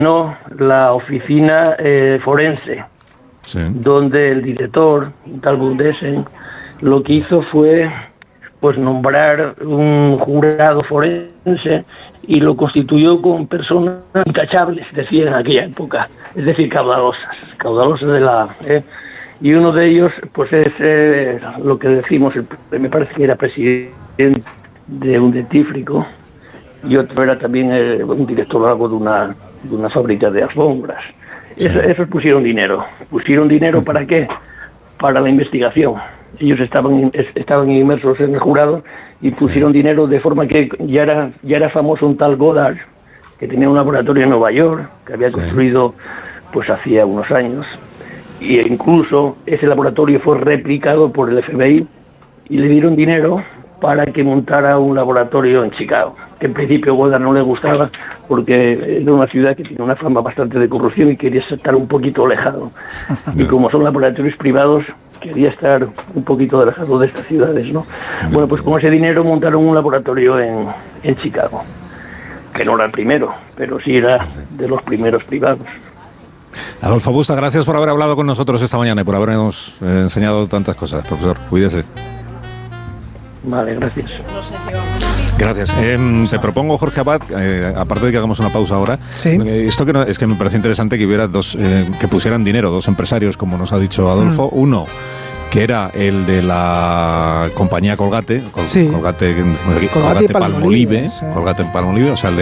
la oficina forense, sí, donde el director, tal Budesen, lo que hizo fue pues nombrar un jurado forense y lo constituyó con personas intachables, decía en aquella época, es decir, caudalosas de la... y uno de ellos pues es lo que decimos, me parece que era presidente de un dentífrico, y otro era también un director algo de una fábrica de alfombras. Sí. Esos pusieron dinero. ¿Pusieron dinero para qué? Para la investigación. Ellos estaban inmersos en el jurado y pusieron dinero de forma que ya era famoso un tal Goddard, que tenía un laboratorio en Nueva York, que había construido pues hacía unos años, y incluso ese laboratorio fue replicado por el FBI y le dieron dinero para que montara un laboratorio en Chicago, que en principio a Goddard no le gustaba porque era una ciudad que tiene una fama bastante de corrupción y quería estar un poquito alejado. Y como son laboratorios privados, quería estar un poquito alejado de estas ciudades, ¿no? Bueno, pues con ese dinero montaron un laboratorio en Chicago, que no era el primero, pero sí era de los primeros privados. Adolfo Busta, gracias por haber hablado con nosotros esta mañana y por habernos enseñado tantas cosas, profesor. Cuídese. Vale, gracias. Gracias. Te propongo, Jorge Abad, aparte de que hagamos una pausa ahora, ¿sí? Esto es que me parece interesante que hubiera que pusieran dinero, dos empresarios, como nos ha dicho Adolfo. Uno, que era el de la compañía Colgate, Colgate Palmolive, sí. Colgate Palmolive, o sea, el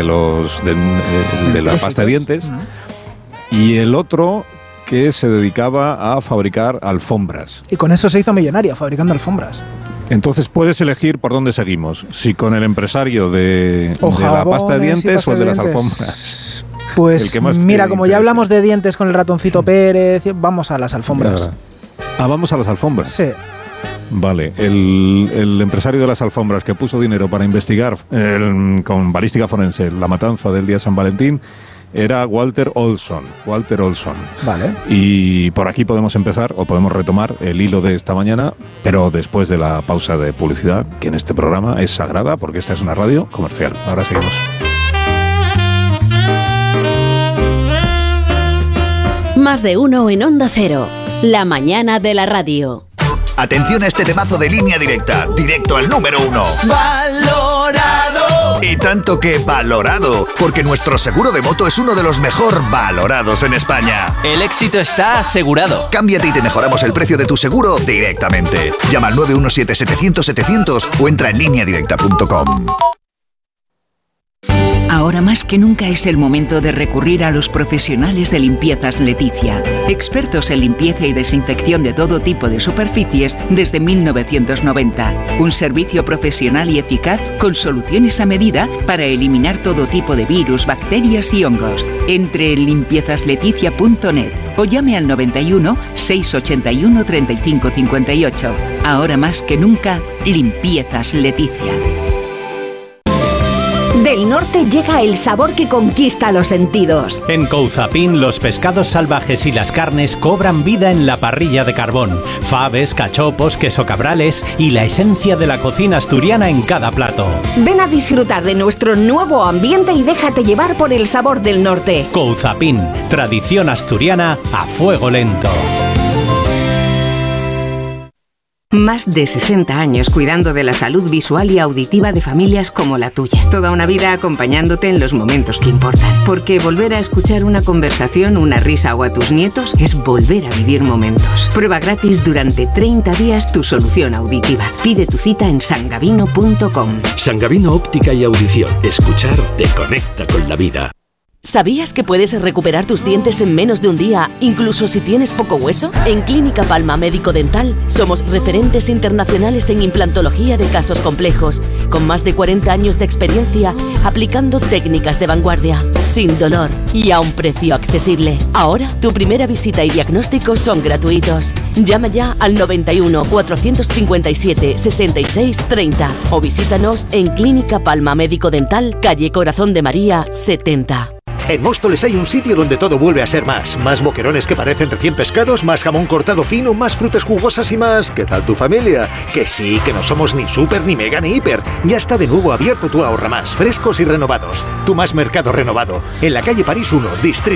de la pasta de dientes. Y el otro, que se dedicaba a fabricar alfombras. Y con eso se hizo millonario, fabricando alfombras. Entonces puedes elegir por dónde seguimos, si con el empresario de la pasta de dientes o el de las alfombras. Pues mira, como ya hablamos de dientes con el ratoncito Pérez, vamos a las alfombras. Vamos a las alfombras. Sí. Vale, el empresario de las alfombras que puso dinero para investigar con balística forense la matanza del día de San Valentín era Walter Olson. Vale. Y por aquí podemos empezar o podemos retomar el hilo de esta mañana, pero después de la pausa de publicidad, que en este programa es sagrada porque esta es una radio comercial. Ahora seguimos. Más de uno en Onda Cero. La mañana de la radio. Atención a este temazo de Línea Directa, directo al número 1. ¡Valorado! Y tanto que valorado, porque nuestro seguro de moto es uno de los mejor valorados en España. El éxito está asegurado. Cámbiate y te mejoramos el precio de tu seguro directamente. Llama al 917-700-700 o entra en lineadirecta.com. Ahora más que nunca es el momento de recurrir a los profesionales de Limpiezas Leticia. Expertos en limpieza y desinfección de todo tipo de superficies desde 1990. Un servicio profesional y eficaz con soluciones a medida para eliminar todo tipo de virus, bacterias y hongos. Entre en limpiezasLeticia.net o llame al 91 681 35 58. Ahora más que nunca, Limpiezas Leticia. Del norte llega el sabor que conquista los sentidos. En Couzapin, los pescados salvajes y las carnes cobran vida en la parrilla de carbón. Faves, cachopos, queso cabrales y la esencia de la cocina asturiana en cada plato. Ven a disfrutar de nuestro nuevo ambiente y déjate llevar por el sabor del norte. Couzapin, tradición asturiana a fuego lento. Más de 60 años cuidando de la salud visual y auditiva de familias como la tuya. Toda una vida acompañándote en los momentos que importan. Porque volver a escuchar una conversación, una risa o a tus nietos es volver a vivir momentos. Prueba gratis durante 30 días tu solución auditiva. Pide tu cita en sangavino.com. Sangavino Óptica y Audición. Escuchar te conecta con la vida. ¿Sabías que puedes recuperar tus dientes en menos de un día, incluso si tienes poco hueso? En Clínica Palma Médico Dental somos referentes internacionales en implantología de casos complejos, con más de 40 años de experiencia aplicando técnicas de vanguardia, sin dolor y a un precio accesible. Ahora, tu primera visita y diagnóstico son gratuitos. Llama ya al 91 457 66 30 o visítanos en Clínica Palma Médico Dental, calle Corazón de María 70. En Móstoles hay un sitio donde todo vuelve a ser más. Más boquerones que parecen recién pescados, más jamón cortado fino, más frutas jugosas y más... ¿Qué tal tu familia? Que sí, que no somos ni súper, ni mega, ni hiper. Ya está de nuevo abierto tu Ahorra Más, frescos y renovados. Tu Más Mercado renovado. En la calle París 1, Distrito